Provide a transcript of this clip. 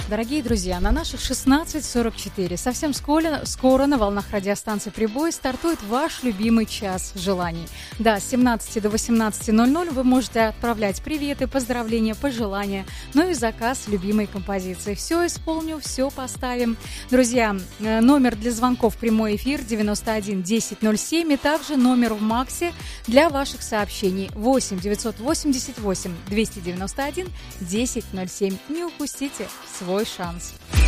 Дорогие друзья, на наших 16:44 совсем скоро на волнах радиостанции «Прибой» стартует ваш любимый час желаний. Да, с 17 до 18:00 вы можете отправлять приветы, поздравления, пожелания, ну и заказ любимой композиции. Все исполню, все поставим. Друзья, номер для звонков в прямой эфир 91 10 07 и также номер в Максе для ваших сообщений 8 988 291 10 07. Не упустите свой шанс.